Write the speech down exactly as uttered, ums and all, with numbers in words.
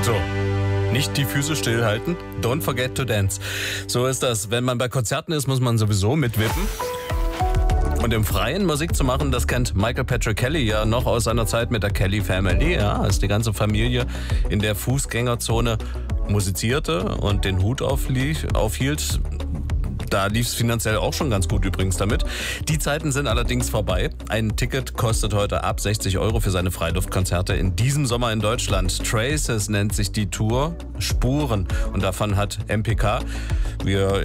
So. Nicht die Füße stillhalten, don't forget to dance. So ist das. Wenn man bei Konzerten ist, muss man sowieso mitwippen. Und im Freien Musik zu machen, das kennt Michael Patrick Kelly ja noch aus seiner Zeit mit der Kelly Family. Ja, als die ganze Familie in der Fußgängerzone musizierte und den Hut auflief, aufhielt. Da lief es finanziell auch schon ganz gut übrigens damit. Die Zeiten sind allerdings vorbei. Ein Ticket kostet heute ab sechzig Euro für seine Freiluftkonzerte in diesem Sommer in Deutschland. Traces nennt sich die Tour, Spuren. Und davon hat M P K, wir